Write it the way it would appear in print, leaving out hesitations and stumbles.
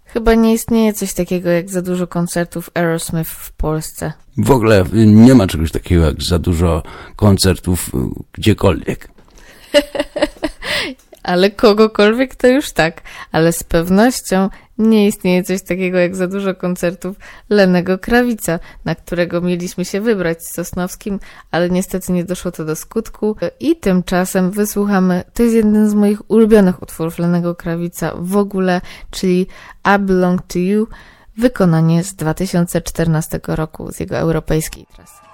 Chyba nie istnieje coś takiego jak za dużo koncertów Aerosmith w Polsce. W ogóle nie ma czegoś takiego jak za dużo koncertów gdziekolwiek. Ale kogokolwiek to już tak. Ale z pewnością nie istnieje coś takiego jak za dużo koncertów Lennego Krawica, na którego mieliśmy się wybrać z Sosnowskim, ale niestety nie doszło to do skutku. I tymczasem wysłuchamy, to jest jeden z moich ulubionych utworów Lennego Krawica w ogóle, czyli I Belong to You, wykonanie z 2014 roku, z jego europejskiej trasy.